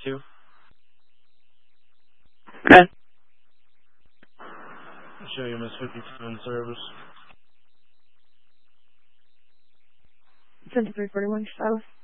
2. Okay. I'll show you Miss 52 in service. 7341 South.